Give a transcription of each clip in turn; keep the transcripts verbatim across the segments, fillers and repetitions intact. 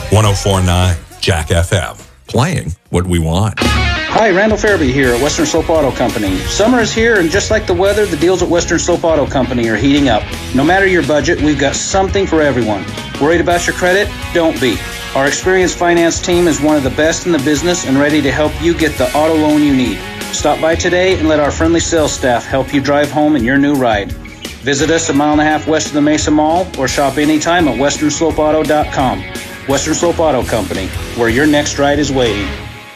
one oh four point nine Jack F M, playing what we want. Hi, Randall Farabee here at Western Slope Auto Company. Summer is here, and just like the weather, the deals at Western Slope Auto Company are heating up. No matter your budget, we've got something for everyone. Worried about your credit? Don't be. Our experienced finance team is one of the best in the business and ready to help you get the auto loan you need. Stop by today and let our friendly sales staff help you drive home in your new ride. Visit us a mile and a half west of the Mesa Mall or shop anytime at western slope auto dot com. Western Slope Auto Company, where your next ride is waiting.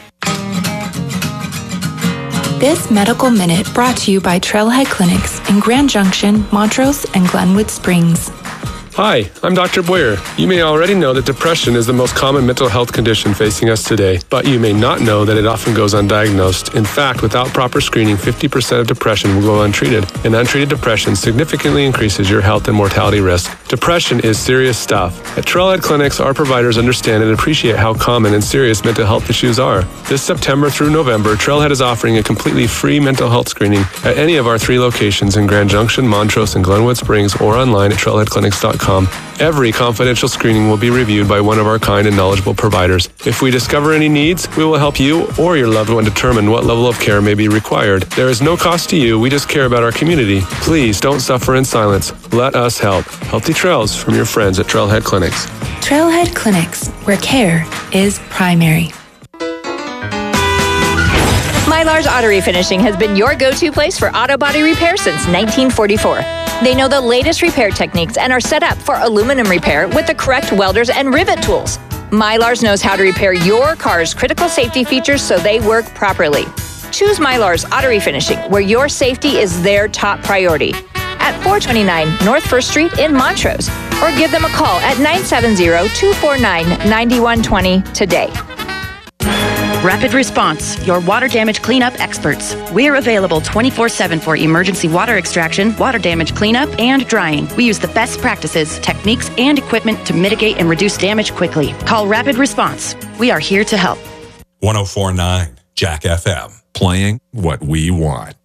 This Medical Minute brought to you by Trailhead Clinics in Grand Junction, Montrose, and Glenwood Springs. Hi, I'm Doctor Boyer. You may already know that depression is the most common mental health condition facing us today, but you may not know that it often goes undiagnosed. In fact, without proper screening, fifty percent of depression will go untreated, and untreated depression significantly increases your health and mortality risk. Depression is serious stuff. At Trailhead Clinics, our providers understand and appreciate how common and serious mental health issues are. This September through November, Trailhead is offering a completely free mental health screening at any of our three locations in Grand Junction, Montrose, and Glenwood Springs, or online at trailhead clinics dot com. Every confidential screening will be reviewed by one of our kind and knowledgeable providers. If we discover any needs, we will help you or your loved one determine what level of care may be required. There is no cost to you. We just care about our community. Please don't suffer in silence. Let us help. Healthy trails from your friends at Trailhead Clinics. Trailhead Clinics, where care is primary. Mylar's Auto Refinishing has been your go-to place for auto body repair since nineteen forty-four. They know the latest repair techniques and are set up for aluminum repair with the correct welders and rivet tools. Mylar's knows how to repair your car's critical safety features so they work properly. Choose Mylar's Auto Refinishing, where your safety is their top priority. At four twenty-nine North First Street in Montrose, or give them a call at nine seven zero, two four nine, nine one two zero today. Rapid Response, your water damage cleanup experts. We're available twenty-four seven for emergency water extraction, water damage cleanup, and drying. We use the best practices, techniques, and equipment to mitigate and reduce damage quickly. Call Rapid Response. We are here to help. one oh four point nine Jack F M, playing what we want.